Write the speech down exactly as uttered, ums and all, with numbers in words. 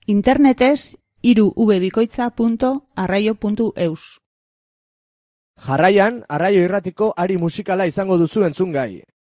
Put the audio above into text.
Internetez hiru v bikoitza puntu arraio puntu eus. Jarraian, Arraio Irratiko ari musikala izango duzu entzungai.